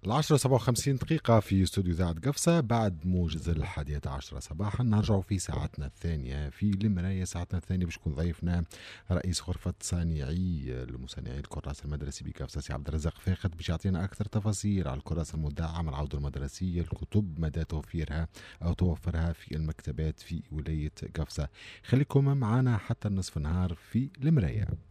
10:57 في استوديو إذاعة قفصة بعد موجز 11 صباحا. نرجع في ساعتنا الثانية في المراية. ساعتنا الثانية باش يكون ضيفنا رئيس غرفة صانعي الكراس المدرسي بقفصة سي عبد الرزاق فاخد باش يعطينا أكثر تفاصيل على الكراس المدعمة العودة المدرسية، الكتب مدى توفيرها أو توفرها في المكتبات في ولاية قفصة. خليكم معنا حتى نصف النهار في المراية.